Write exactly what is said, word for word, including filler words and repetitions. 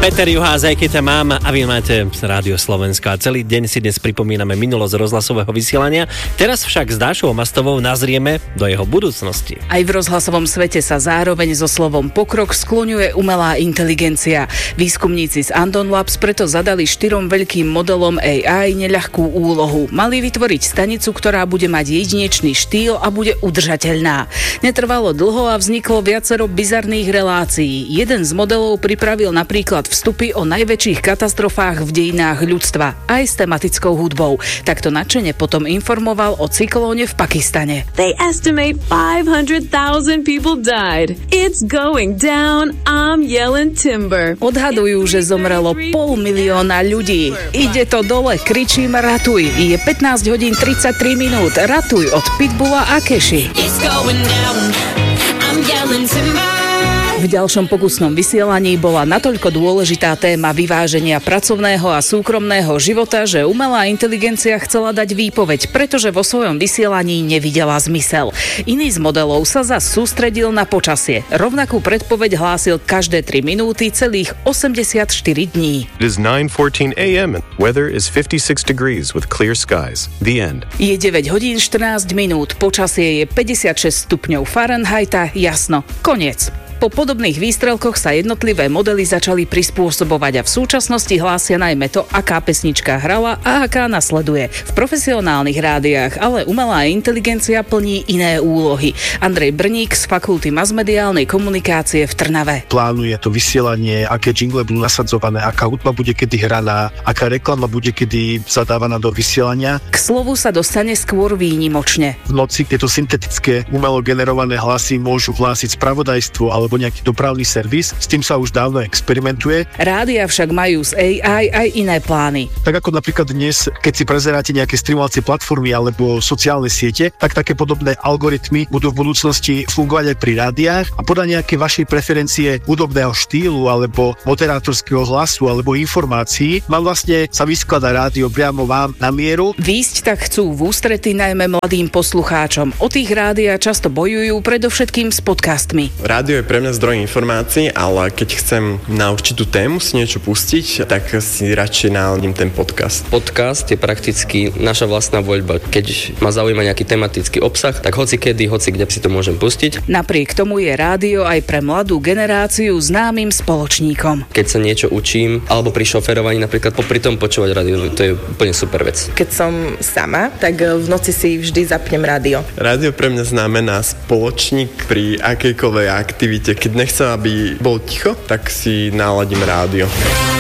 Peter Juhász, aj keď mám a vy máte Rádio Slovensko a celý deň si dnes pripomíname minulosť rozhlasového vysielania. Teraz však s Dášou Mastovou nazrieme do jeho budúcnosti. Aj v rozhlasovom svete sa zároveň so slovom pokrok skloňuje umelá inteligencia. Výskumníci z Andon Labs preto zadali štyrom veľkým modelom á í neľahkú úlohu. Mali vytvoriť stanicu, ktorá bude mať jedinečný štýl a bude udržateľná. Netrvalo dlho a vzniklo viacero bizarných relácií. Jeden z modelov pripravil napríklad vstupy o najväčších katastrofách v dejinách ľudstva, aj s tematickou hudbou. Takto nadšene potom informoval o cyklóne v Pakistane. They estimate five hundred thousand people died. It's going down, I'm yelling timber. Odhadujú, že zomrelo pol milióna ľudí. Ide to dole, kričím ratuj. Je pätnásť hodín tridsaťtri minút. Ratuj od Pitbulla a Keši. It's going down, I'm yelling timber. V ďalšom pokusnom vysielaní bola natoľko dôležitá téma vyváženia pracovného a súkromného života, že umelá inteligencia chcela dať výpoveď, pretože vo svojom vysielaní nevidela zmysel. Iný z modelov sa zas sústredil na počasie. Rovnakú predpoveď hlásil každé tri minúty celých osemdesiatštyri dní. It is nine fourteen a m and weather is fifty-six degrees with clear skies. The end. Je deväť hodín štrnásť minút, počasie je päťdesiatšesť stupňov Fahrenheita, jasno, koniec. Po podobných výstrelkoch sa jednotlivé modely začali prispôsobovať a v súčasnosti hlásia najmä to, aká pesnička hrala a aká nasleduje. V profesionálnych rádiách ale umelá inteligencia plní iné úlohy. Andrej Brník z Fakulty masmediálnej komunikácie v Trnave. Plánuje to vysielanie, aké jingle budú nasadzované, aká hudba bude kedy hraná, aká reklama bude kedy zadávaná do vysielania. K slovu sa dostane skôr výnimočne. V noci tieto syntetické umelo generované hlasy môžu hlásiť spravodajstvo alebo nejaký dopravný servis. S tým sa už dávno experimentuje. Rádia však majú z á í aj iné plány. Tak ako napríklad dnes, keď si prezeráte nejaké streamovacie platformy alebo sociálne siete, tak také podobné algoritmy budú v budúcnosti fungovať aj pri rádiách a podľa nejaké vašej preferencie hudobného štýlu alebo moderátorského hlasu alebo informácií vám vlastne sa vyskladá rádio priamo vám na mieru. Výsť tak chcú v ústrety najmä mladým poslucháčom. O tých rádia často bojujú predovšetkým s podcastmi. Rádio je pre mňa zdroj informácií, ale keď chcem na určitú tému si niečo pustiť, tak si radšej náladím ten podcast. Podcast je prakticky naša vlastná voľba. Keď ma zaujíma nejaký tematický obsah, tak hoci kedy, hoci kde si to môžem pustiť. Napriek tomu je rádio aj pre mladú generáciu známym spoločníkom. Keď sa niečo učím, alebo pri šoferovaní napríklad popri tom počúvať rádio, to je úplne super vec. Keď som sama, tak v noci si vždy zapnem rádio. Rádio pre mňa znamená spoločník pri akejkoľvek aktivite. Keď nechcem, aby bol ticho, tak si náladím rádio.